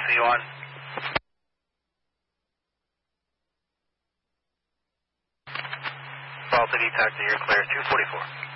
taxi you on. Ball City taxi, you're clear, 244.